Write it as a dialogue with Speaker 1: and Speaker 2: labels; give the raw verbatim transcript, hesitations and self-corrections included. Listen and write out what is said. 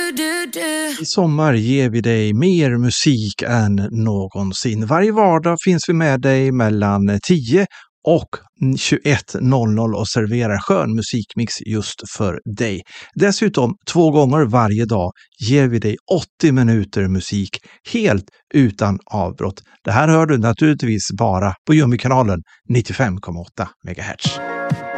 Speaker 1: I sommar ger vi dig mer musik än någonsin. Varje vardag finns vi med dig mellan tio och tjugoett noll noll och serverar skön musikmix just för dig. Dessutom två gånger varje dag ger vi dig åttio minuter musik helt utan avbrott. Det här hör du naturligtvis bara på Jummy-kanalen nittiofem komma åtta megahertz.